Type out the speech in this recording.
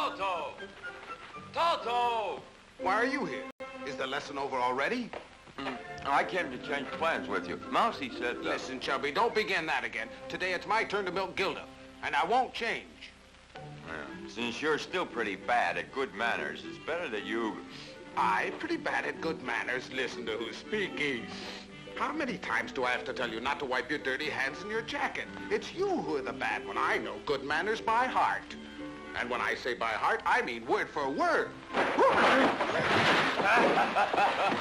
Toto! Toto! Why are you here? Is the lesson over already? I came to change plans with you. Mousy said... Listen, Chubby, don't begin that again. Today it's my turn to milk Gilda, and I won't change. Since you're still pretty bad at good manners, it's better that you... I, pretty bad at good manners, listen to who's speaking. How many times do I have to tell you not to wipe your dirty hands in your jacket? It's you who are the bad one. I know good manners by heart. And when I say by heart, I mean word for word.